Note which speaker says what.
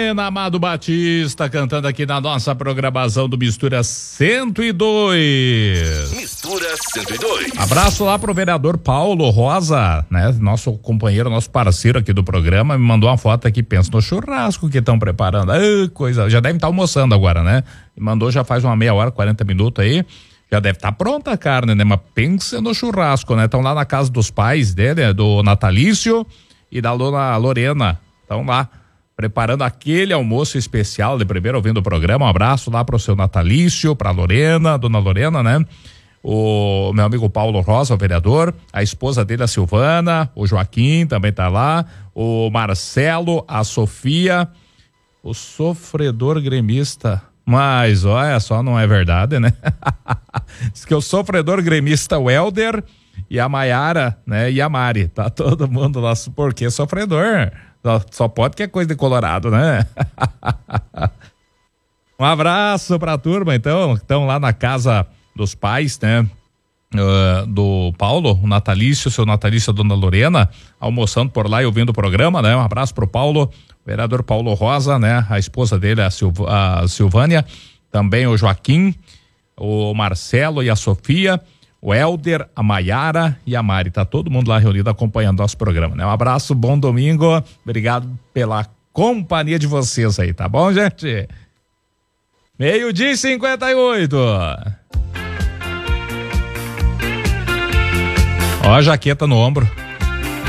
Speaker 1: Lorena Amado Batista cantando aqui na nossa programação do Mistura 102.
Speaker 2: Mistura 102.
Speaker 1: Abraço lá pro vereador Paulo Rosa, né? Nosso companheiro, nosso parceiro aqui do programa, me mandou uma foto aqui, pensa no churrasco que estão preparando. Coisa, já devem estar almoçando agora, né? Me mandou já faz uma meia hora, 40 minutos aí. Já deve estar pronta a carne, né? Mas pensa no churrasco, né? Estão lá na casa dos pais dele, do Natalício e da Dona Lorena. Estão lá preparando aquele almoço especial de primeiro ouvindo o programa. Um abraço lá pro seu Natalício, pra Lorena, Dona Lorena, né? O meu amigo Paulo Rosa, o vereador, a esposa dele, a Silvana, o Joaquim também tá lá, o Marcelo, a Sofia, o sofredor gremista. Mas olha só, não é verdade, né? Diz que o sofredor gremista, o Helder e a Maiara, né? E a Mari, tá todo mundo lá, porque sofredor. Só pode que é coisa de Colorado, né? Um abraço pra turma, então, estão lá na casa dos pais, né? Do Paulo, o Natalício, seu Natalício, a Dona Lorena, almoçando por lá e ouvindo o programa, né? Um abraço pro Paulo, vereador Paulo Rosa, né? A esposa dele, a Silvânia, também o Joaquim, o Marcelo e a Sofia, o Helder, a Maiara e a Mari, tá todo mundo lá reunido acompanhando nosso programa, né? Um abraço, bom domingo, obrigado pela companhia de vocês aí, tá bom, gente? 12:58. Ó a jaqueta no ombro.